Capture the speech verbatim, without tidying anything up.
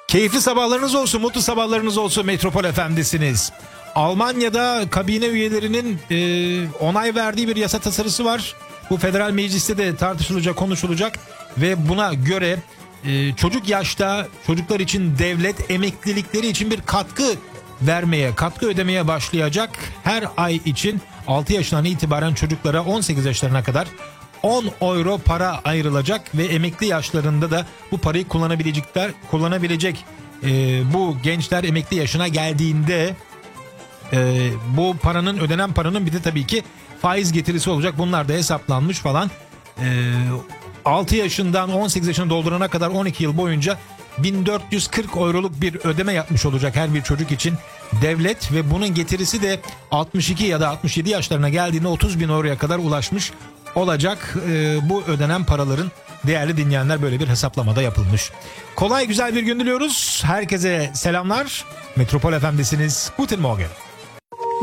Keyifli sabahlarınız olsun, mutlu sabahlarınız olsun. Metropol Efendi'siniz. Almanya'da kabine üyelerinin e, onay verdiği bir yasa tasarısı var. Bu federal mecliste de tartışılacak, konuşulacak ve buna göre e, çocuk yaşta çocuklar için devlet emeklilikleri için bir katkı vermeye, katkı ödemeye başlayacak. Her ay için altı yaşından itibaren çocuklara on sekiz yaşlarına kadar on euro para ayrılacak ve emekli yaşlarında da bu parayı kullanabilecekler, kullanabilecek e, bu gençler emekli yaşına geldiğinde e, bu paranın, ödenen paranın bir de tabii ki faiz getirisi olacak. Bunlar da hesaplanmış falan. E, altı yaşından on sekiz yaşını doldurana kadar on iki yıl boyunca bin dört yüz kırk euroluk bir ödeme yapmış olacak her bir çocuk için devlet ve bunun getirisi de altmış iki ya da altmış yedi yaşlarına geldiğinde otuz bin euroya kadar ulaşmış olacak. Ee, bu ödenen paraların, değerli dinleyenler, böyle bir hesaplamada yapılmış. Kolay güzel bir gün diliyoruz. Herkese selamlar. Metropol Efendisiniz. Guten Morgen.